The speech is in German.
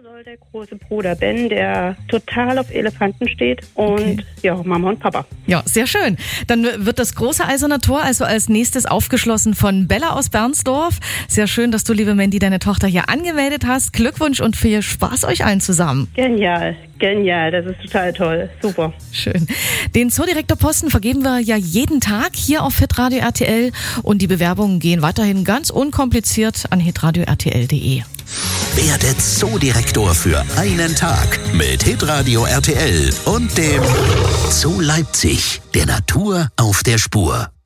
soll der große Bruder Ben, der total auf Elefanten steht, und ja, Mama und Papa. Ja, sehr schön. Dann wird das große Eiserne Tor also als nächstes aufgeschlossen von Bella aus Bernsdorf. Sehr schön, dass du, liebe Mandy, deine Tochter hier angemeldet hast. Glückwunsch und viel Spaß euch allen zusammen. Genial, das ist total toll. Super. Schön. Den Zoodirektorposten vergeben wir ja jeden Tag hier auf hitradio RTL und die Bewerbungen gehen weiterhin ganz unkompliziert an hitradio RTL.de. Werde Zoodirektor für einen Tag mit Hitradio RTL und dem Zoo Leipzig, der Natur auf der Spur.